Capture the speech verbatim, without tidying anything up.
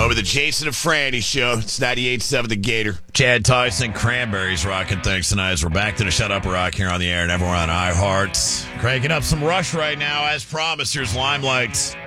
with the Jason and Franny show. It's ninety-eight point seven The Gator. Chad Tyson, Cranberries rocking things tonight as we're back to the Shut Up Rock here on the air and everyone on iHeart. Cranking up some Rush right now. As promised, here's Limelight.